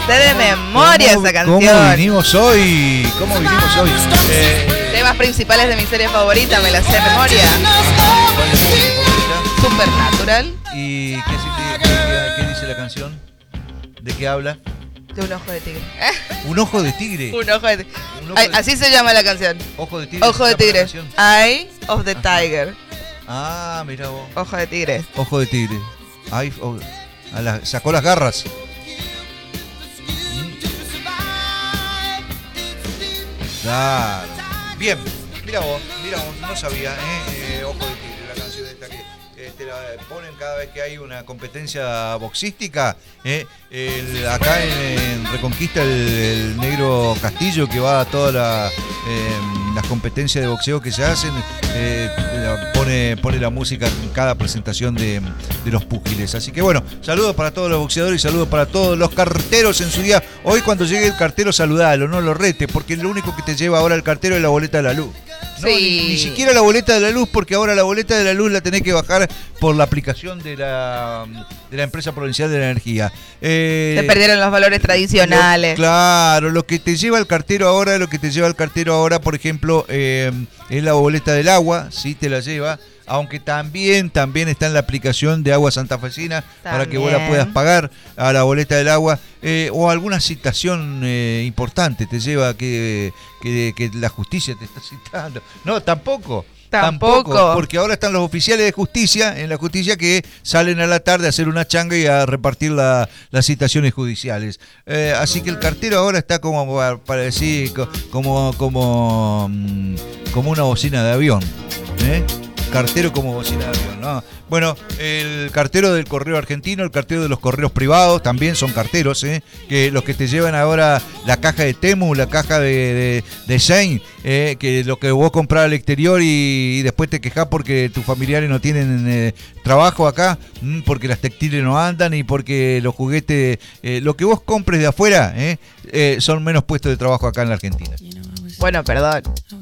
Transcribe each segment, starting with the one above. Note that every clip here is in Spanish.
Sé de memoria esa canción. ¿Cómo vinimos hoy? Temas principales de mi serie favorita, me la sé de memoria. ¿Cuál es tu favorita? Supernatural. ¿Y qué dice la canción? ¿De qué habla? De un ojo de tigre. ¿Un ojo de tigre? Un ojo de tigre. Así se llama la canción. Ojo de tigre. Ojo de tigre. Eye of the Tiger. Ah, mira vos. Ojo de tigre. Ojo de tigre. Sacó las garras. Claro. Bien. Mira vos, no sabía, Ojo de tigre, la canción esta que te la ponen cada vez que hay una competencia boxística. Acá en Reconquista el negro Castillo, que va a todas las competencias de boxeo que se hacen, pone la música en cada presentación de los púgiles. Así que bueno, saludos para todos los boxeadores y saludos para todos los carteros en su día. Hoy cuando llegue el cartero, saludalo, no lo rete, porque lo único que te lleva ahora el cartero es la boleta de la luz. No, sí. Ni siquiera la boleta de la luz, porque ahora la boleta de la luz la tenés que bajar por la aplicación de la empresa provincial de la energía. Se perdieron los valores tradicionales. Claro, lo que te lleva el cartero ahora, por ejemplo, es la boleta del agua, sí te la lleva, aunque también está en la aplicación de Agua Santafesina para que vos la puedas pagar a la boleta del agua, o alguna citación importante te lleva que la justicia te está citando. No, tampoco, porque ahora están los oficiales de justicia en la justicia que salen a la tarde a hacer una changa y a repartir las citaciones judiciales. Así que el cartero ahora está como para decir como una bocina de avión, cartero como bocina de avión, ¿no? Bueno, el cartero del correo argentino, el cartero de los correos privados también son carteros, que los que te llevan ahora la caja de Temu, la caja de Shane, que lo que vos comprás al exterior y después te quejás porque tus familiares no tienen trabajo acá, porque las textiles no andan y porque los juguetes, lo que vos compres de afuera, son menos puestos de trabajo acá en la Argentina. Bueno, perdón.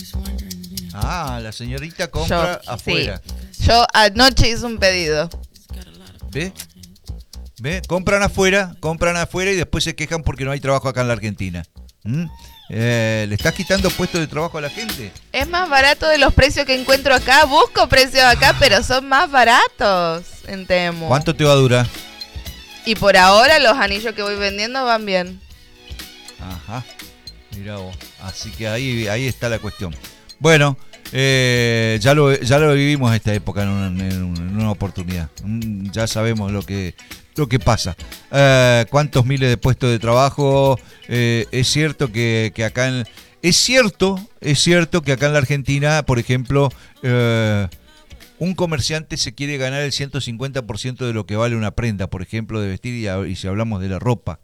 La señorita compra afuera. Sí. Yo anoche hice un pedido. ¿Ve? Compran afuera y después se quejan porque no hay trabajo acá en la Argentina. ¿Le estás quitando puestos de trabajo a la gente? Es más barato de los precios que encuentro acá. Busco precios acá, pero son más baratos en Temu. ¿Cuánto te va a durar? Y por ahora los anillos que voy vendiendo van bien. Ajá. Mirá vos. Así que ahí está la cuestión. Bueno, ya lo vivimos esta época en una oportunidad. Ya sabemos lo que pasa. Cuántos miles de puestos de trabajo. Es cierto que acá es cierto que acá en la Argentina, por ejemplo, un comerciante se quiere ganar el 150% de lo que vale una prenda, por ejemplo, de vestir, y si hablamos de la ropa.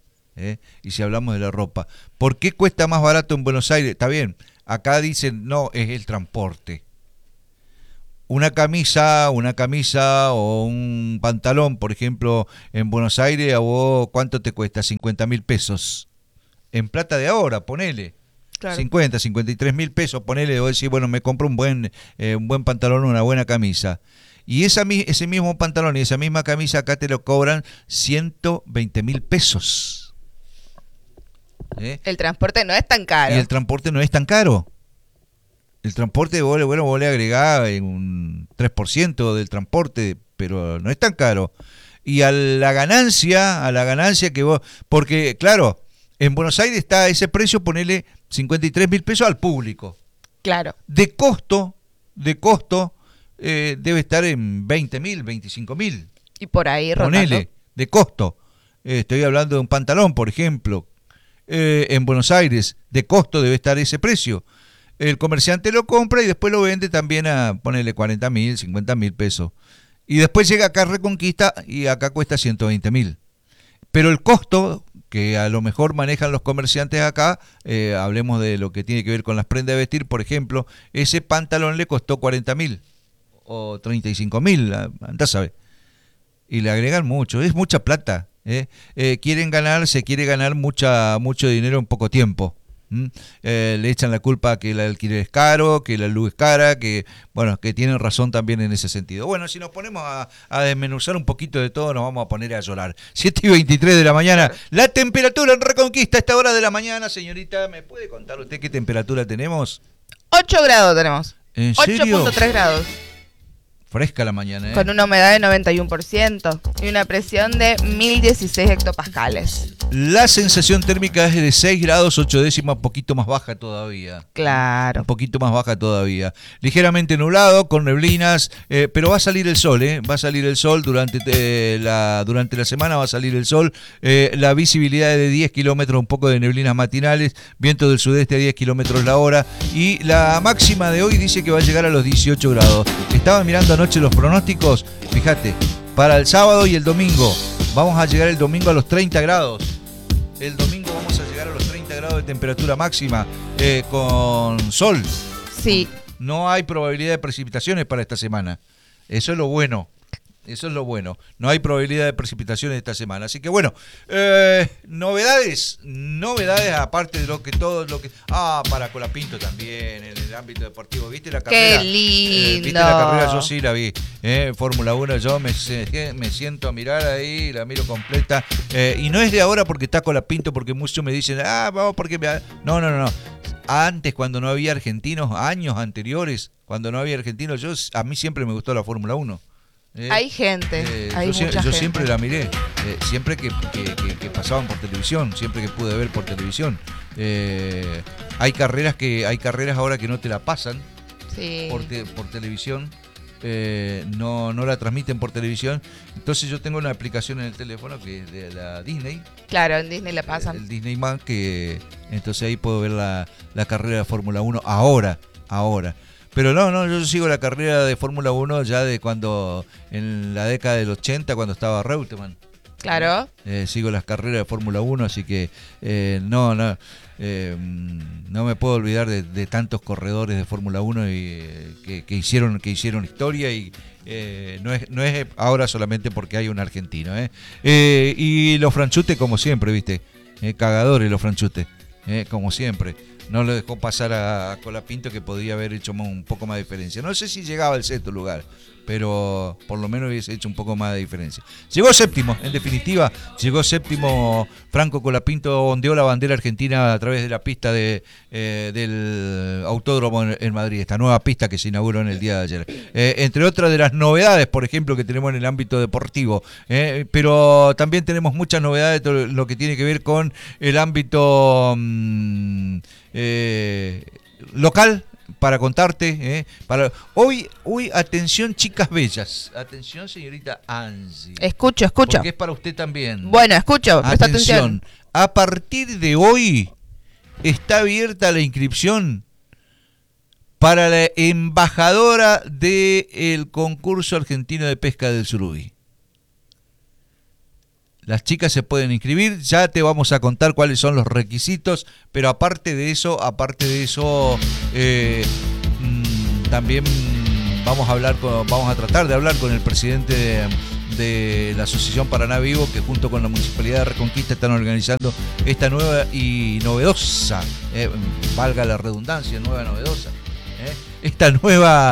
¿Por qué cuesta más barato en Buenos Aires? Está bien. Acá dicen, no, es el transporte. Una camisa o un pantalón, por ejemplo, en Buenos Aires, ¿a vos cuánto te cuesta? 50.000 pesos. En plata de ahora, ponele. Claro. 53.000 pesos, ponele. Vos decís, bueno, me compro un buen pantalón, una buena camisa. Y ese mismo pantalón y esa misma camisa acá te lo cobran 120.000 pesos. El transporte no es tan caro. Y el transporte no es tan caro. El transporte, vos le agregás un 3% del transporte, pero no es tan caro. Y a la ganancia que vos... Porque, claro, en Buenos Aires está ese precio, ponele 53.000 pesos al público. Claro. De costo, debe estar en 20.000, 25.000. Y por ahí rotando. Ponele, de costo. Estoy hablando de un pantalón, por ejemplo. En Buenos Aires, de costo debe estar ese precio. El comerciante lo compra y después lo vende también a, ponele 40.000, 50.000 pesos. Y después llega acá a Reconquista y acá cuesta 120.000. Pero el costo que a lo mejor manejan los comerciantes acá, hablemos de lo que tiene que ver con las prendas de vestir, por ejemplo, ese pantalón le costó 40.000 o 35.000, andá a saber. Y le agregan mucho, es mucha plata. Se quiere ganar mucho dinero en poco tiempo. Le echan la culpa a que el alquiler es caro, que la luz es cara, que bueno, que tienen razón también en ese sentido. Bueno, si nos ponemos a desmenuzar un poquito de todo, nos vamos a poner a llorar. 7:23 de la mañana, la temperatura en Reconquista a esta hora de la mañana, señorita, ¿me puede contar usted qué temperatura tenemos? 8 grados tenemos. ¿En serio? 8.3 grados. Fresca la mañana, ¿eh? Con una humedad de 91% y una presión de 1016 hectopascales. La sensación térmica es de 6 grados 8 décimas, poquito más baja todavía. Claro. Un poquito más baja todavía. Ligeramente nublado, con neblinas, pero va a salir el sol, ¿eh? Va a salir el sol durante la semana, va a salir el sol. La visibilidad es de 10 kilómetros, un poco de neblinas matinales, viento del sudeste a 10 kilómetros la hora. Y la máxima de hoy dice que va a llegar a los 18 grados. Estaba mirando anoche los pronósticos, fíjate, para el sábado y el domingo. Vamos a llegar el domingo a los 30 grados. El domingo vamos a llegar a los 30 grados de temperatura máxima con sol. Sí. No hay probabilidad de precipitaciones para esta semana. Eso es lo bueno. Eso es lo bueno. No hay probabilidad de precipitaciones esta semana. Así que bueno, novedades aparte de todo lo que... para Colapinto también, en el ámbito deportivo. ¿Viste la carrera? ¡Qué lindo! ¿Viste la carrera? Yo sí la vi. Fórmula 1, yo me siento a mirar ahí, la miro completa. Y no es de ahora porque está Colapinto, porque muchos me dicen, vamos porque... No. Antes, cuando no había argentinos, años anteriores, cuando no había argentinos, a mí siempre me gustó la Fórmula 1. Hay gente, hay mucha gente. Yo siempre la miré, siempre que pasaban por televisión, siempre que pude ver por televisión. Hay carreras ahora que no te la pasan por televisión, no la transmiten por televisión. Entonces yo tengo una aplicación en el teléfono que es de la Disney. Claro, en Disney la pasan. El Disney Man, que entonces ahí puedo ver la carrera de Fórmula 1 ahora. Pero no, yo sigo la carrera de Fórmula 1 ya de cuando, en la década del 80, cuando estaba Reutemann. Claro. Sigo las carreras de Fórmula 1, así que no me puedo olvidar de tantos corredores de Fórmula 1 y, que hicieron historia y no es ahora solamente porque hay un argentino. Y los Franchute, como siempre, ¿viste? Cagadores los Franchute, como siempre. No lo dejó pasar a Colapinto, que podía haber hecho un poco más de diferencia. No sé si llegaba al sexto lugar, pero por lo menos hubiese hecho un poco más de diferencia. Llegó séptimo, en definitiva, Franco Colapinto ondeó la bandera argentina a través de la pista del Autódromo en Madrid, esta nueva pista que se inauguró en el día de ayer. Entre otras de las novedades, por ejemplo, que tenemos en el ámbito deportivo, pero también tenemos muchas novedades, todo lo que tiene que ver con el ámbito local, para contarte, hoy atención, chicas bellas, atención, señorita Angie. Escucho. Porque es para usted también. Bueno, escucho, presta atención. A partir de hoy está abierta la inscripción para la embajadora del concurso argentino de pesca del Surubí. Las chicas se pueden inscribir, ya te vamos a contar cuáles son los requisitos, pero aparte de eso, también vamos a tratar de hablar con el presidente de la Asociación Paraná Vivo, que junto con la Municipalidad de Reconquista están organizando esta nueva y novedosa, valga la redundancia, novedosa. Esta nueva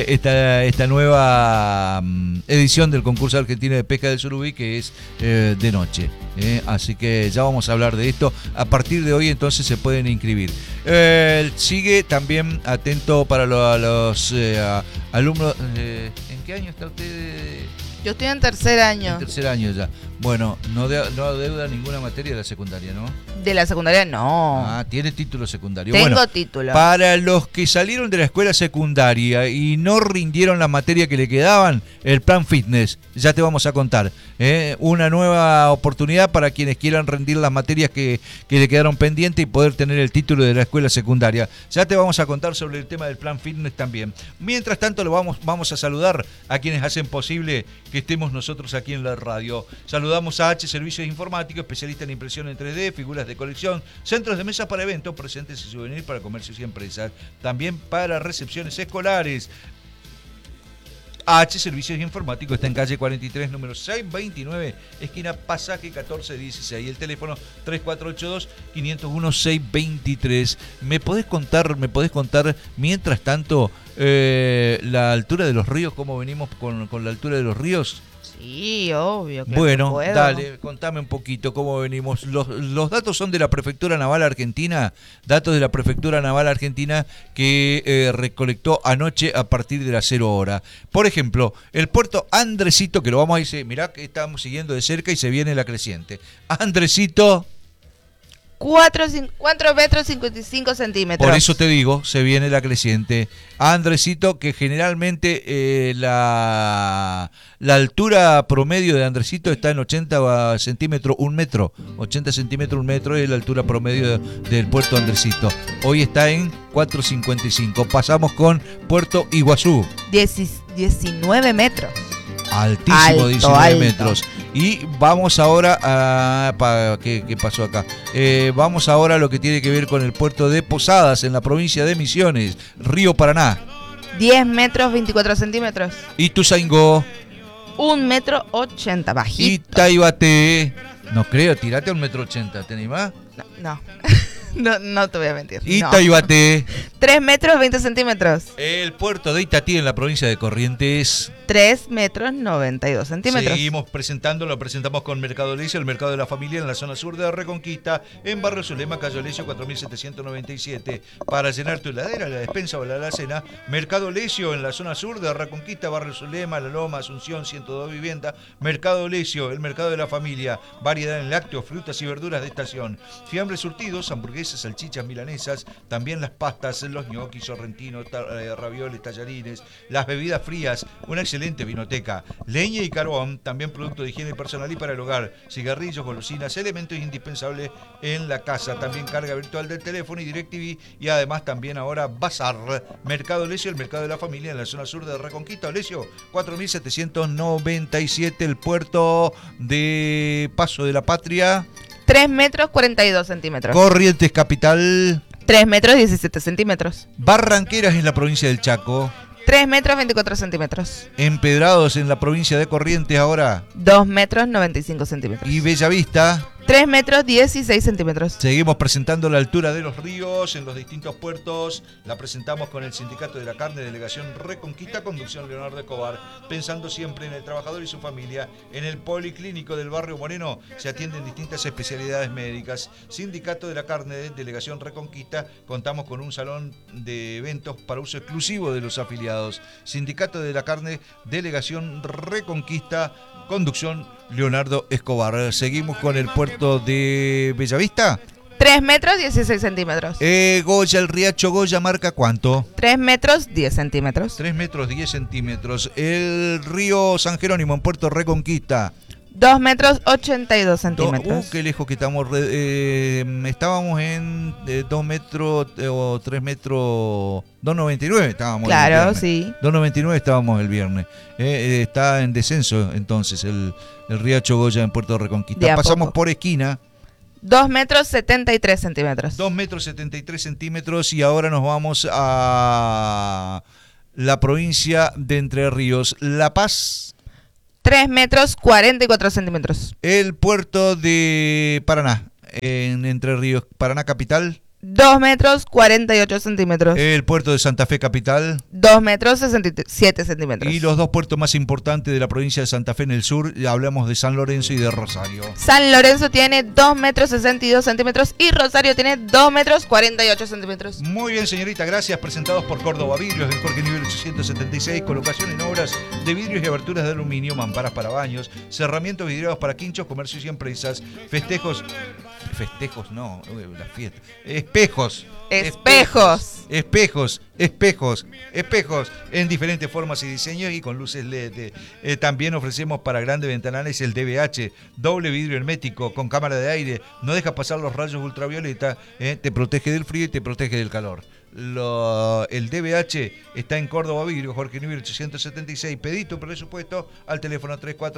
edición del concurso argentino de pesca del Surubí, que es de noche. Así que ya vamos a hablar de esto. A partir de hoy entonces se pueden inscribir. Sigue también atento para los alumnos. ¿En qué año está usted? Yo estoy en tercer año. En tercer año ya. Bueno, no adeuda ninguna materia de la secundaria, ¿no? De la secundaria no. Tiene título secundario. Tengo título. Para los que salieron de la escuela secundaria y no rindieron la materia que le quedaban, el plan fitness, ya te vamos a contar. Una nueva oportunidad para quienes quieran rendir las materias que le quedaron pendientes y poder tener el título de la escuela secundaria. Ya te vamos a contar sobre el tema del plan fitness también. Mientras tanto, vamos a saludar a quienes hacen posible que estemos nosotros aquí en la radio. Saludamos a H Servicios Informáticos, especialista en impresión en 3D, figuras de colección, centros de mesa para eventos, presentes y souvenirs para comercios y empresas, también para recepciones escolares. H Servicios Informáticos está en calle 43, número 629, esquina Pasaje 1416. El teléfono 3482-501-623. ¿Me podés contar, mientras tanto, la altura de los ríos? ¿Cómo venimos con la altura de los ríos? Sí, obvio. Bueno, dale, contame un poquito cómo venimos. Los datos son de la Prefectura Naval Argentina, que recolectó anoche a partir de las 0 horas. Por ejemplo, el puerto Andresito, que lo vamos a decir, mirá que estamos siguiendo de cerca y se viene la creciente. Andresito... 4 metros 55 centímetros. Por eso te digo, se viene la creciente. Andresito, que generalmente la altura promedio de Andresito está en 80 centímetros, 1 metro. 80 centímetros, 1 metro es la altura promedio del puerto Andresito. Hoy está en 4,55. Pasamos con Puerto Iguazú. 19 metros. Altísimo, 19 metros. Y vamos ahora a... ¿Qué pasó acá? Vamos ahora a lo que tiene que ver con el puerto de Posadas, en la provincia de Misiones, Río Paraná. 10 metros 24 centímetros. Ituzaingó. 1 metro 80, bajito. Itaibate. No creo, tirate a 1,80 metros. ¿Te animás? No. No te voy a mentir. Itaibate. 3 metros 20 centímetros. El puerto de Itatí, en la provincia de Corrientes. 3 metros 92 centímetros. Seguimos lo presentamos con Mercado Lesio, el mercado de la familia en la zona sur de Reconquista, en Barrio Zulema, calle Lesio 4797. Para llenar tu heladera, la despensa o la alacena, Mercado Lesio en la zona sur de Reconquista, Barrio Zulema, La Loma, Asunción, 102 vivienda. Mercado Lesio, el mercado de la familia, variedad en lácteos, frutas y verduras de estación. Fiambres surtidos, hamburguesas, salchichas milanesas, también las pastas, los ñoquis, sorrentinos, ravioles, tallarines, las bebidas frías, una excelente vinoteca, leña y carbón, también producto de higiene personal y para el hogar, cigarrillos, golosinas, elementos indispensables en la casa, también carga virtual del teléfono y DirecTV, y además también ahora Bazar. Mercado Lesio, el mercado de la familia en la zona sur de Reconquista. Lesio 4797, el puerto de Paso de la Patria. 3 metros 42 centímetros. Corrientes capital. 3 metros 17 centímetros. Barranqueras en la provincia del Chaco. 3 metros 24 centímetros. Empedrados en la provincia de Corrientes ahora. 2 metros 95 centímetros. Y Bellavista. 3 metros 16 centímetros. Seguimos presentando la altura de los ríos en los distintos puertos. La presentamos con el Sindicato de la Carne, Delegación Reconquista, conducción Leonardo Escobar. Pensando siempre en el trabajador y su familia, en el Policlínico del Barrio Moreno se atienden distintas especialidades médicas. Sindicato de la Carne, Delegación Reconquista, contamos con un salón de eventos para uso exclusivo de los afiliados. Sindicato de la Carne, Delegación Reconquista, conducción Leonardo Escobar. Seguimos con el puerto de Bellavista. 3 metros 16 centímetros. Goya, el Riacho Goya marca ¿cuánto? 3 metros 10 centímetros. 3 metros 10 centímetros. El río San Jerónimo en Puerto Reconquista. 2 metros 82 centímetros. Qué lejos que estamos. Estábamos en 2 metros o 3 metros. 2,99 estábamos. Claro, sí. 2,99 estábamos el viernes. Está en descenso entonces el Riacho Goya en Puerto Reconquista. Pasamos por esquina. 2 metros 73 centímetros. 2 metros 73 centímetros y ahora nos vamos a la provincia de Entre Ríos. La Paz. 3 metros 44 centímetros. El puerto de Paraná, en Entre Ríos, Paraná capital. 2 metros 48 centímetros. El puerto de Santa Fe capital. 2 metros 67 centímetros. Y los dos puertos más importantes de la provincia de Santa Fe en el sur, hablamos de San Lorenzo y de Rosario. San Lorenzo tiene 2 metros 62 centímetros y Rosario tiene 2 metros 48 centímetros. Muy bien, señorita, gracias. Presentados por Córdoba Vidrios, en Jorge Nivel 876, colocación en obras de vidrios y aberturas de aluminio, mamparas para baños, cerramientos vidriados para quinchos, comercios y empresas, festejos no, la fiesta. Espejos en diferentes formas y diseños y con luces LED. También ofrecemos para grandes ventanales el DVH, doble vidrio hermético con cámara de aire, no deja pasar los rayos ultravioleta, te protege del frío y te protege del calor. El DVH está en Córdoba Vidrio, Jorge Nivel 876. Pedí tu presupuesto al teléfono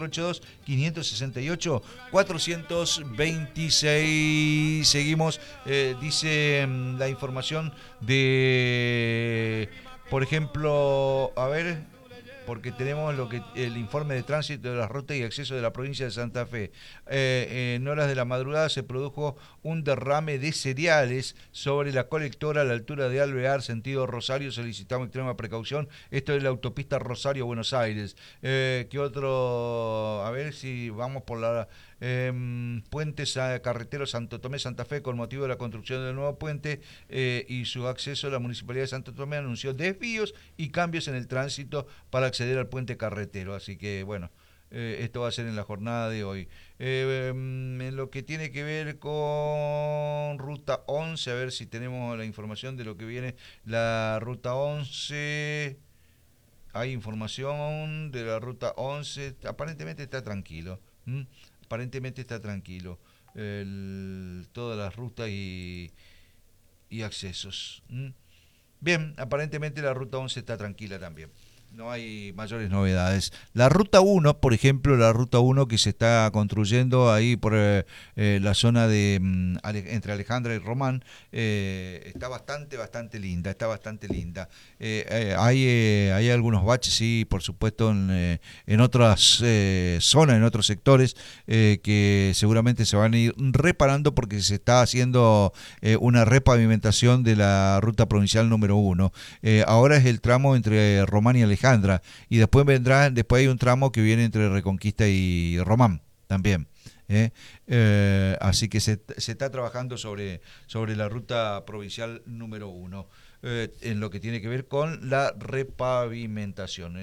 3482-568-426. Seguimos, dice la información de, por ejemplo, a ver, porque tenemos el informe de tránsito de las rutas y acceso de la provincia de Santa Fe. En horas de la madrugada se produjo un derrame de cereales sobre la colectora a la altura de Alvear, sentido Rosario. Solicitamos extrema precaución. Esto es la autopista Rosario-Buenos Aires. ¿Qué otro? A ver si vamos por la... puentes carretero Santo Tomé Santa Fe. Con motivo de la construcción del nuevo puente y su acceso, la Municipalidad de Santo Tomé anunció desvíos y cambios en el tránsito para acceder al puente carretero. Así que bueno, esto va a ser en la jornada de hoy. En lo que tiene que ver con Ruta 11, a ver si tenemos la información de lo que viene la Ruta 11. Hay información de la Ruta 11, aparentemente está tranquilo. Aparentemente está tranquilo todas las rutas y accesos. Bien, aparentemente la Ruta 11 está tranquila también. No hay mayores novedades. La Ruta 1, por ejemplo, la Ruta 1 que se está construyendo ahí por la zona de entre Alejandra y Román, está bastante linda, está bastante linda. Hay algunos baches, sí, por supuesto, en otras zonas, en otros sectores, que seguramente se van a ir reparando porque se está haciendo una repavimentación de la ruta provincial número 1. Ahora es el tramo entre Román y Alejandra, y después hay un tramo que viene entre Reconquista y Román también. Así que se está trabajando sobre la ruta provincial número 1, en lo que tiene que ver con la repavimentación,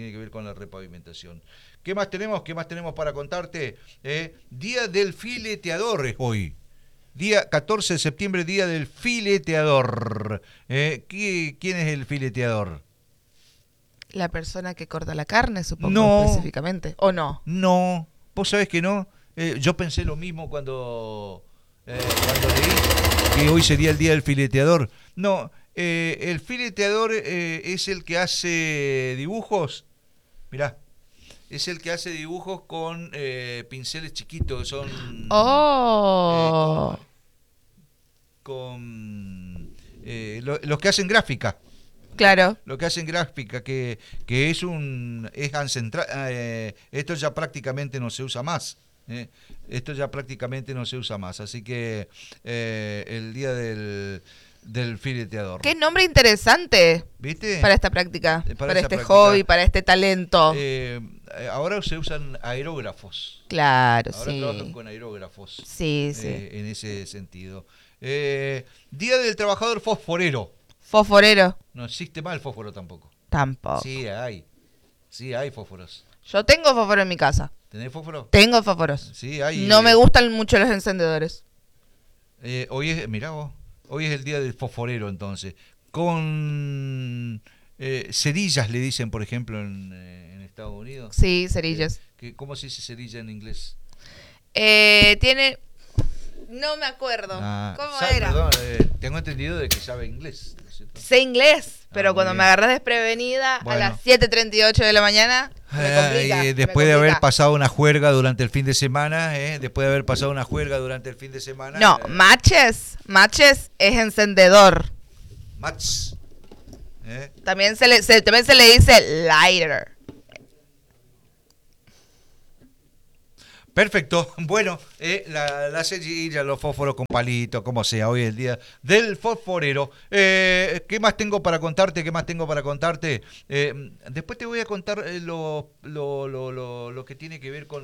¿Qué más tenemos? ¿Qué más tenemos para contarte? Día del fileteador es hoy. Día 14 de septiembre, día del fileteador. ¿Quién es el fileteador? La persona que corta la carne, supongo, no, específicamente. ¿O no? No, vos sabés que no. Yo pensé lo mismo cuando leí que hoy sería el día del fileteador. No, el fileteador es el que hace dibujos. Mirá, es el que hace dibujos con pinceles chiquitos. Son... los que hacen gráfica. Claro. Lo que hacen gráfica, que es ancestral. Esto ya prácticamente no se usa más. Así que el día del fileteador. Qué nombre interesante. ¿Viste? Para esta práctica, para este hobby, para este talento. Ahora se usan aerógrafos. Claro, ahora sí. trabajan con aerógrafos. Sí. En ese sentido. Día del trabajador fosforero. Fosforero. No existe más el fósforo tampoco. Tampoco. Sí hay fósforos. Yo tengo fósforo en mi casa. ¿Tenés fósforo? Tengo fósforos. Sí, hay. No me gustan mucho los encendedores. Hoy es el día del fosforero, entonces. Con cerillas le dicen, por ejemplo, en Estados Unidos. Sí, cerillas. ¿Cómo se dice cerilla en inglés? Tiene... No me acuerdo. ¿Cómo era? Perdón, tengo entendido de que sabe inglés, ¿no es cierto? Sé inglés, pero cuando me agarras desprevenida a las 7:38 de la mañana, me complica. Después de haber pasado una juerga durante el fin de semana, No, matches es encendedor. Match. También se le dice lighter. Perfecto. Bueno, la cerilla, los fósforos con palito, como sea, hoy es el día del fosforero. ¿Qué más tengo para contarte? Después te voy a contar lo que tiene que ver con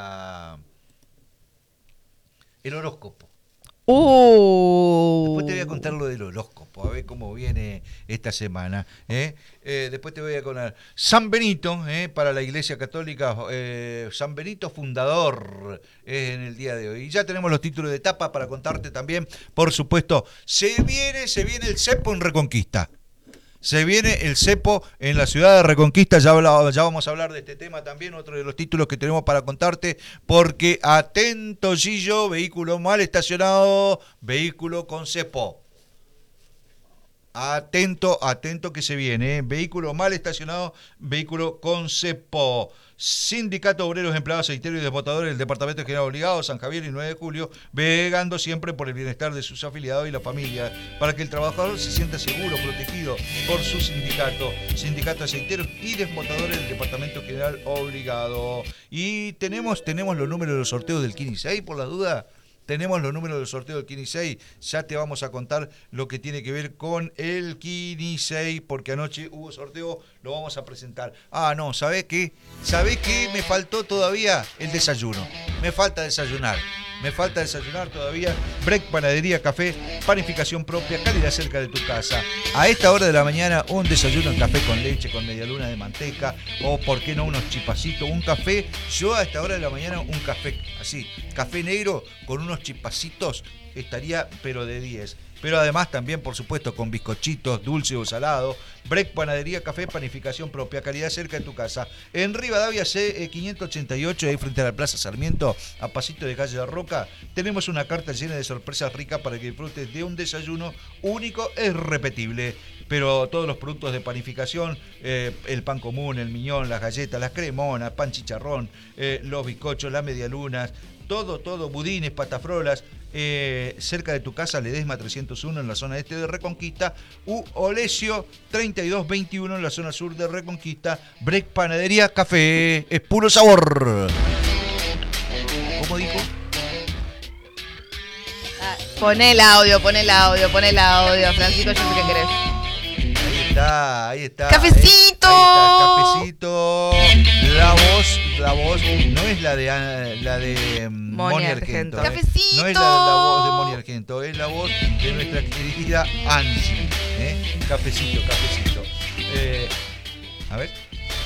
el horóscopo. Después te voy a contar lo del horóscopo, a ver cómo viene esta semana. Después te voy a contar San Benito, para la Iglesia Católica, San Benito fundador, en el día de hoy. Y ya tenemos los títulos de etapa para contarte también, por supuesto. Se viene el cepo en Reconquista. Se viene el cepo en la ciudad de Reconquista, ya vamos a hablar de este tema también, otro de los títulos que tenemos para contarte, porque atento Gillo, vehículo mal estacionado, vehículo con cepo. Atento, atento que se viene. Vehículo mal estacionado, vehículo con cepo. Sindicato Obreros Empleados Aceiteros y Desbotadores del Departamento General Obligado, San Javier y 9 de julio, vegando siempre por el bienestar de sus afiliados y la familia, para que el trabajador se sienta seguro, protegido por su sindicato. Sindicato Aceiteros y Desbotadores del Departamento General Obligado. Y tenemos los números de los sorteos del 15 por la duda. Tenemos los números del sorteo del Kini 6. Ya te vamos a contar lo que tiene que ver con el Kini 6, porque anoche hubo sorteo, lo vamos a presentar. No, ¿sabés qué? ¿Sabés qué? Me faltó todavía el desayuno. Me falta desayunar todavía. Break Panadería, café, panificación propia, calidad cerca de tu casa. A esta hora de la mañana, un desayuno en café con leche, con media luna de manteca, o por qué no unos chipacitos, un café. Yo a esta hora de la mañana, un café así, café negro con unos chipacitos, estaría pero de 10. Pero además también, por supuesto, con bizcochitos, dulce o salado. Break Panadería, café, panificación propia, calidad cerca de tu casa. En Rivadavia C 588, ahí frente a la Plaza Sarmiento, a pasito de calle de Roca, tenemos una carta llena de sorpresas ricas para que disfrutes de un desayuno único e irrepetible. Pero todos los productos de panificación, el pan común, el miñón, las galletas, las cremonas, pan chicharrón, los bizcochos, las medialunas, todo, budines, patafrolas, cerca de tu casa, Ledesma 301 en la zona este de Reconquista, u Olesio 3221 en la zona sur de Reconquista. Break Panadería, café, es puro sabor. ¿Cómo dijo? Pon el audio, Francisco, yo sé qué querés. Ahí está. ¡Cafecito! Ahí está, cafecito. La voz no es la de Moni Argento. ¡Cafecito! No es la voz de Moni Argento, es la voz de nuestra querida Angie. Cafecito. A ver.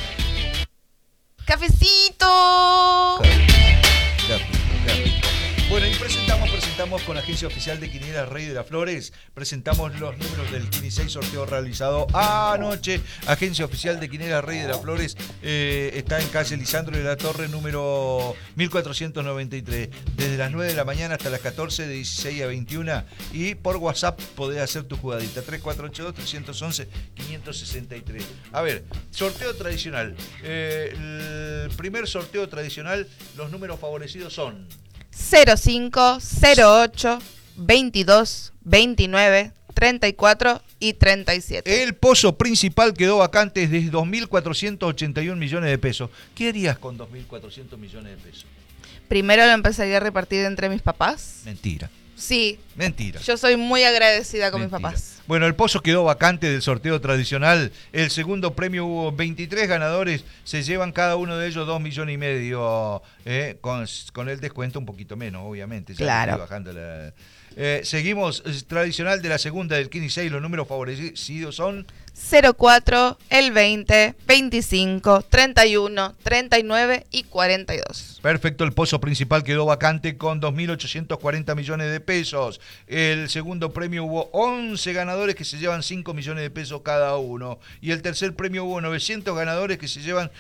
¡Cafecito! Cafecito. Bueno, y presentamos con la agencia oficial de Quinielas Rey de las Flores. Presentamos los números del Kini 6 sorteo realizado anoche. Agencia oficial de Quinielas Rey de las Flores está en calle Lisandro de la Torre, número 1493. Desde las 9 de la mañana hasta las 14, de 16 a 21. Y por WhatsApp podés hacer tu jugadita. 3482-311-563. A ver, sorteo tradicional. El primer sorteo tradicional, los números favorecidos son 05, 08, 22, 29, 34 y 37. El pozo principal quedó vacante desde 2.481 millones de pesos. ¿Qué harías con 2.400 millones de pesos? Primero lo empezaría a repartir entre mis papás. Mentira. Sí. Mentira. Yo soy muy agradecida con Mentira. mis papás. Bueno, el pozo quedó vacante del sorteo tradicional. El segundo premio hubo 23 ganadores. Se llevan cada uno de ellos 2,5 millones. Con el descuento un poquito menos, obviamente. Ya claro. Estoy bajando seguimos. Tradicional de la segunda del Kini 6. Los números favorecidos son 04, el 20, 25, 31, 39 y 42. Perfecto, el pozo principal quedó vacante con 2.840 millones de pesos. El segundo premio hubo 11 ganadores que se llevan 5 millones de pesos cada uno. Y el tercer premio hubo 900 ganadores que se llevan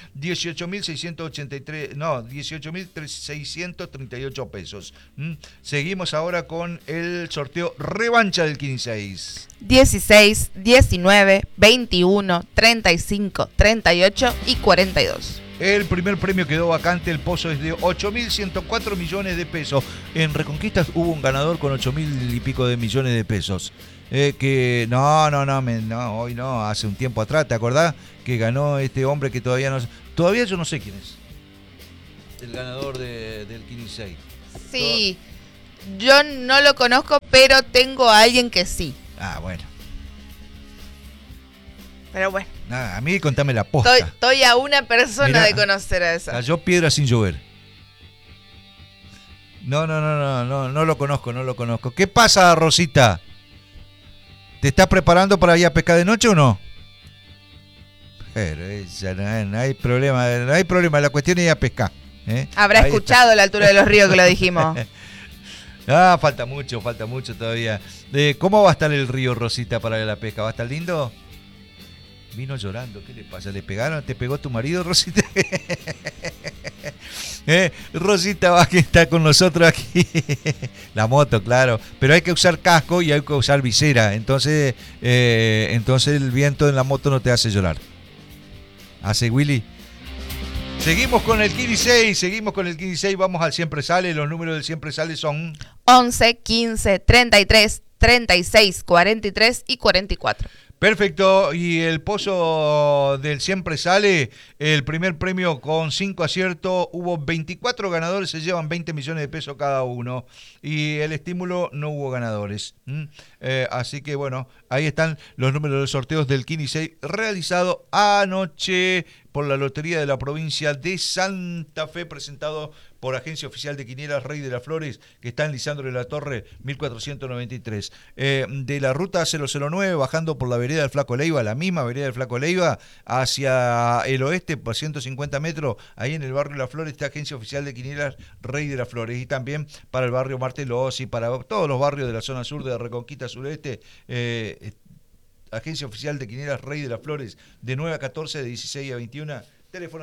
18.638 pesos. Seguimos ahora con el sorteo revancha del 15. 16, 19, 21, 35, 38 y 42. El primer premio quedó vacante, el pozo es de 8.104 millones de pesos. En Reconquista hubo un ganador con 8.000 y pico de millones de pesos. Hoy no, hace un tiempo atrás, ¿te acordás? Que ganó este hombre que todavía yo no sé quién es. El ganador del 15. Sí, yo no lo conozco, pero tengo a alguien que sí. Bueno. Pero bueno. Nada, a mí contame la posta. Estoy a una persona Mirá, de conocer a esa. Cayó piedra sin llover. No lo conozco. ¿Qué pasa, Rosita? ¿Te estás preparando para ir a pescar de noche o no? Pero no hay problema, la cuestión es ir a pescar. Habrá Ahí escuchado está. a la altura de los ríos que lo dijimos. Falta mucho todavía. ¿Cómo va a estar el río, Rosita, para la pesca? ¿Va a estar lindo? Vino llorando, ¿qué le pasa? ¿Le pegaron? ¿Te pegó tu marido, Rosita? Rosita Vázquez está con nosotros aquí. La moto, claro. Pero hay que usar casco y hay que usar visera. Entonces el viento en la moto no te hace llorar. ¿Hace, Willy? Seguimos con el Kini 6. Vamos al Siempre Sale. Los números del Siempre Sale son 11, 15, 33, 36, 43 y 44. Perfecto, y el pozo del Siempre Sale, el primer premio con 5 aciertos, hubo 24 ganadores, se llevan 20 millones de pesos cada uno, y el estímulo no hubo ganadores. Así que bueno, ahí están los números de los sorteos del Kini 6 realizado anoche por la Lotería de la Provincia de Santa Fe, presentado por Agencia Oficial de Quinielas Rey de las Flores, que está en Lisandro de la Torre, 1493. De la ruta 009, bajando por la vereda del Flaco Leiva, la misma vereda del Flaco Leiva, hacia el oeste, por 150 metros, ahí en el barrio de las Flores, está Agencia Oficial de Quinielas Rey de las Flores. Y también para el barrio Martelós y para todos los barrios de la zona sur de Reconquista Sureste, Agencia Oficial de Quinielas Rey de las Flores, de 9 a 14, de 16 a 21, teléfono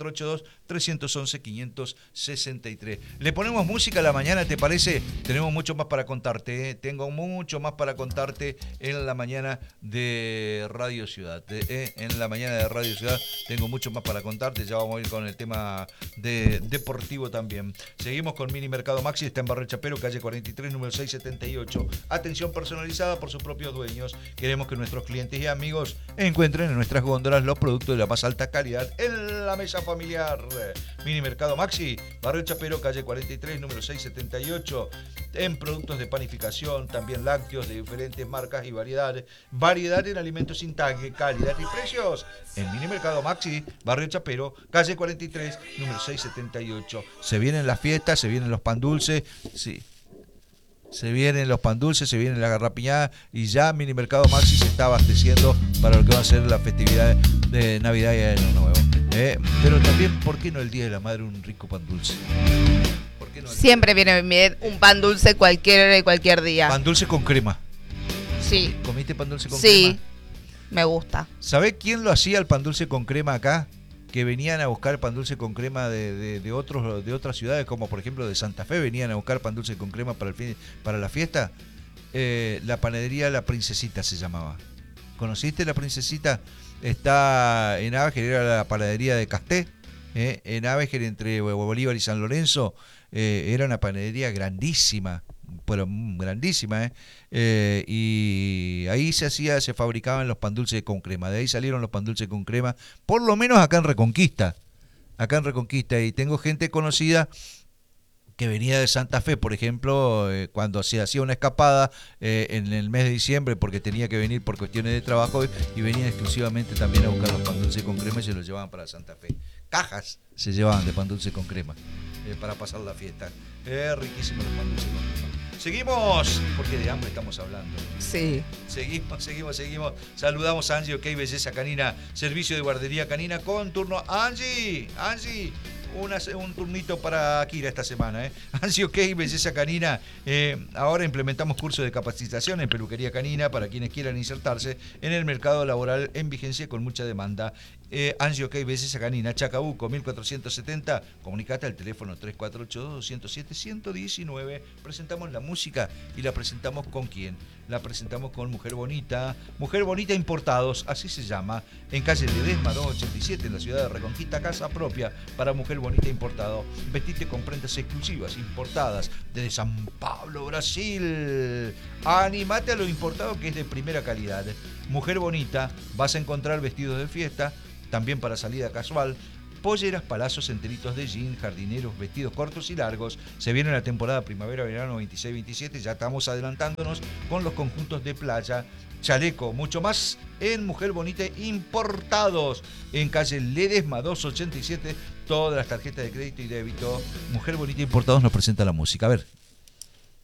3482-311-563. Le ponemos música a la mañana, ¿te parece? Tenemos mucho más para contarte, ¿eh? Tengo mucho más para contarte en la mañana de Radio Ciudad. En la mañana de Radio Ciudad tengo mucho más para contarte. Ya vamos a ir con el tema deportivo también. Seguimos con Mini Mercado Maxi, está en Barrio Chapero, calle 43, número 678. Atención personalizada por sus propios dueños. Queremos que nuestros clientes y amigos encuentren en nuestras góndolas los productos de la más alta calidad en la mesa familiar. Mini Mercado Maxi, Barrio Chapero, calle 43, número 678, en productos de panificación, también lácteos de diferentes marcas y variedades. Variedad en alimentos sin tag, calidad y precios. En Mini Mercado Maxi, Barrio Chapero, calle 43, número 678. Se vienen las fiestas, se vienen los pan dulces, sí. Se vienen los pan dulces, se viene la garrapiñada y ya Mini Mercado Maxi se está abasteciendo para lo que va a ser la festividad de Navidad y Año Nuevo. Pero también, ¿por qué no el Día de la Madre un rico pan dulce? ¿Por qué no Siempre viene bien un pan dulce cualquier día. Pan dulce con crema. Sí. ¿Comiste pan dulce con crema? Sí, me gusta. ¿Sabés quién lo hacía el pan dulce con crema acá? Que venían a buscar pan dulce con crema de otras ciudades, como por ejemplo de Santa Fe, venían a buscar pan dulce con crema para la fiesta. La panadería La Princesita se llamaba. ¿Conociste La Princesita? Está en Ávejer, era la panadería de Casté. En Ávejer, entre Bolívar y San Lorenzo, era una panadería grandísima, pero grandísima, y ahí se fabricaban los pan dulces con crema. De ahí salieron los pan dulces con crema, por lo menos acá en Reconquista, y tengo gente conocida que venía de Santa Fe, por ejemplo, cuando se hacía una escapada en el mes de diciembre, porque tenía que venir por cuestiones de trabajo, y venían exclusivamente también a buscar los pan dulces con crema y se los llevaban para Santa Fe. Cajas se llevaban de pan dulce con crema para pasar la fiesta. Riquísimo los pan dulces con crema. Seguimos, porque de hambre estamos hablando. Sí. Seguimos. Saludamos a Angie OK Belleza Canina, servicio de guardería canina con turno. Angie, un turnito para Akira esta semana. Angie OK Belleza Canina. Ahora implementamos cursos de capacitación en peluquería canina para quienes quieran insertarse en el mercado laboral en vigencia con mucha demanda. Angie OK Belleza Canina, Chacabuco 1470. Comunicate al teléfono 3482-207-119. Presentamos la música y la presentamos con quién. La presentamos con Mujer Bonita Importados, así se llama, en calle Ledesma 287, en la ciudad de Reconquista, casa propia para Mujer Bonita Importado. Vestite con prendas exclusivas, importadas desde San Pablo, Brasil. Animate a lo importado, que es de primera calidad. Mujer Bonita, vas a encontrar vestidos de fiesta, también para salida casual, polleras, palazos, enteritos de jean, jardineros, vestidos cortos y largos. Se viene la temporada primavera-verano 26-27, ya estamos adelantándonos con los conjuntos de playa, chaleco, mucho más en Mujer Bonita Importados, en calle Ledesma 287, todas las tarjetas de crédito y débito. Mujer Bonita Importados nos presenta la música. A ver.